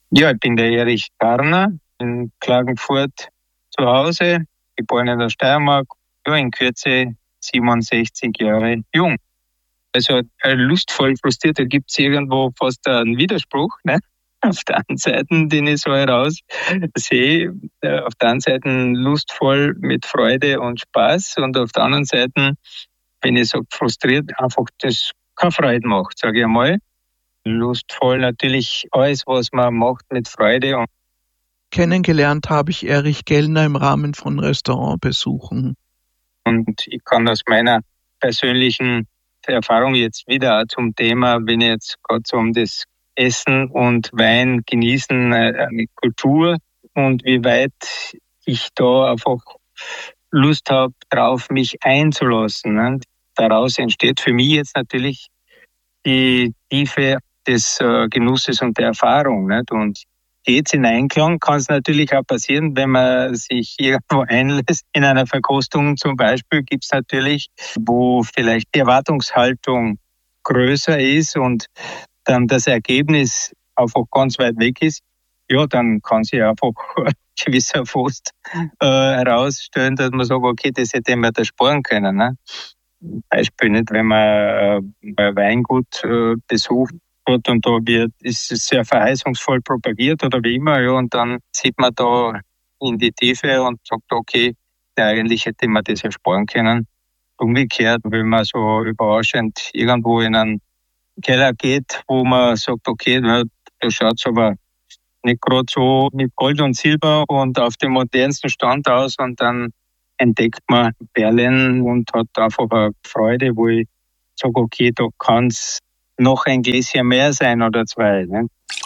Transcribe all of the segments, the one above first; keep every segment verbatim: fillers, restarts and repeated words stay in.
Ja, ich bin der Erich Garner in Klagenfurt zu Hause, geboren in der Steiermark, ja, in Kürze siebenundsechzig Jahre jung. Also äh, lustvoll frustriert, da gibt es irgendwo fast einen Widerspruch. Ne? Auf der einen Seite, den ich so heraus sehe, äh, auf der einen Seite lustvoll mit Freude und Spaß und auf der anderen Seite, wenn ich so frustriert, einfach das keine Freude macht, sage ich einmal. Lustvoll natürlich alles, was man macht mit Freude. Und Kennengelernt habe ich Erich Gellner im Rahmen von Restaurantbesuchen. Und ich kann aus meiner persönlichen Erfahrung jetzt wieder zum Thema, wenn ich jetzt gerade so um das Essen und Wein genießen, eine Kultur und wie weit ich da einfach Lust habe, drauf mich einzulassen. Ne? Daraus entsteht für mich jetzt natürlich die Tiefe des äh, Genusses und der Erfahrung. Nicht? Und geht's in Einklang, kann es natürlich auch passieren, wenn man sich irgendwo einlässt. In einer Verkostung zum Beispiel gibt es natürlich, wo vielleicht die Erwartungshaltung größer ist und dann das Ergebnis einfach ganz weit weg ist. Ja, dann kann sich einfach ein gewisser Frust äh, herausstellen, dass man sagt, okay, das hätte man da sparen können. Ne? Beispiel nicht, wenn man äh, ein Weingut äh, besucht hat und da wird, ist es sehr verheißungsvoll propagiert oder wie immer, ja, und dann sieht man da in die Tiefe und sagt, okay, ja, eigentlich hätte man das ersparen können. Umgekehrt, wenn man so überraschend irgendwo in einen Keller geht, wo man sagt, okay, da, da schaut es aber nicht gerade so mit Gold und Silber und auf dem modernsten Stand aus und dann entdeckt man Perlen und hat einfach eine Freude, wo ich sage, okay, da kann es noch ein Gläschen mehr sein oder zwei. Ne?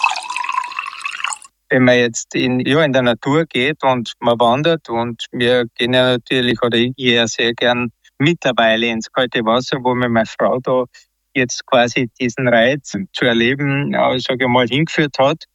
Wenn man jetzt in, ja, in der Natur geht und man wandert und wir gehen ja natürlich, oder ich gehe ja sehr gern mittlerweile ins kalte Wasser, wo mir meine Frau da jetzt quasi diesen Reiz zu erleben, ja, sage ich mal, hingeführt hat.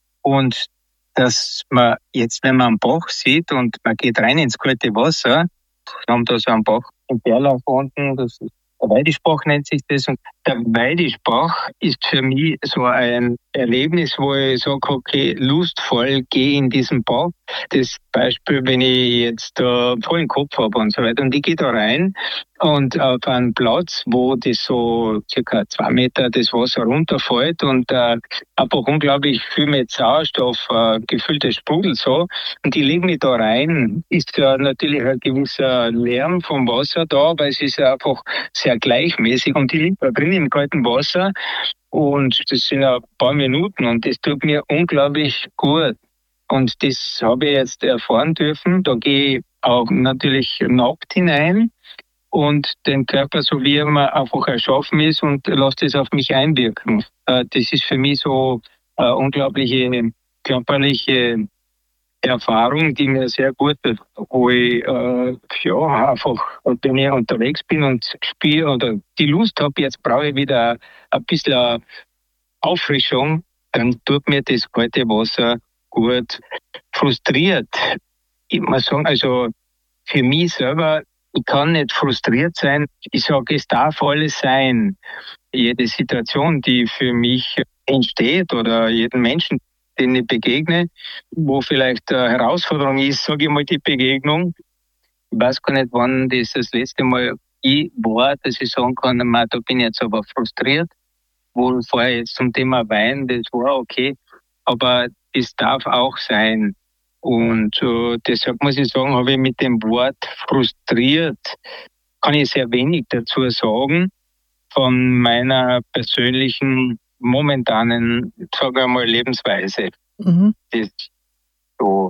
Und dass man jetzt, wenn man einen Bach sieht und man geht rein ins kalte Wasser, wir haben da so einen Bach im Berlauf unten, das ist der Weidischbach nennt sich das. Und der Weidischbach ist für mich so ein Erlebnis, wo ich sage, okay, lustvoll gehe in diesen Bach. Das Beispiel, wenn ich jetzt äh, vollen Kopf habe und so weiter. Und ich gehe da rein und auf einen Platz, wo das so circa zwei Meter das Wasser runterfällt und äh, einfach unglaublich viel mit Sauerstoff äh, gefülltes Sprudel so. Und ich lege mich da rein, ist ja natürlich ein gewisser Lärm vom Wasser da, weil es ist ja einfach sehr gleichmäßig und ich liege da drin im kalten Wasser und das sind ein paar Minuten und das tut mir unglaublich gut. Und das habe ich jetzt erfahren dürfen. Da gehe ich auch natürlich nackt hinein und den Körper, so wie er mir einfach erschaffen ist, und lasse das auf mich einwirken. Äh, Das ist für mich so eine unglaubliche körperliche Erfahrung, die mir sehr gut tut, wo ich äh, ja, einfach, wenn ich unterwegs bin und spiele oder die Lust habe, jetzt brauche ich wieder ein bisschen Auffrischung, dann tut mir das kalte Wasser gut. Frustriert, ich muss sagen, also für mich selber, ich kann nicht frustriert sein. Ich sage, es darf alles sein. Jede Situation, die für mich entsteht oder jeden Menschen, den ich begegne, wo vielleicht eine Herausforderung ist, sage ich mal, die Begegnung. Ich weiß gar nicht, wann das das letzte Mal ich war, dass ich sagen kann, man, da bin ich jetzt aber frustriert. Wohl vorher jetzt zum Thema Wein, das war okay, aber es darf auch sein. Und äh, deshalb muss ich sagen, habe ich mit dem Wort frustriert, kann ich sehr wenig dazu sagen von meiner persönlichen, momentanen, sagen wir mal, Lebensweise. Mhm. Das so